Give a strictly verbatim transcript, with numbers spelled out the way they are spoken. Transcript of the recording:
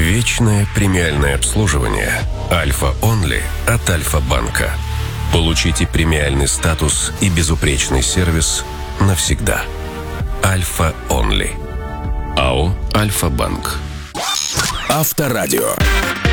Вечное премиальное обслуживание Альфа Онли от Альфа-банка. Получите премиальный статус и безупречный сервис навсегда. Альфа Онли. АО Альфа-банк. Авторадио.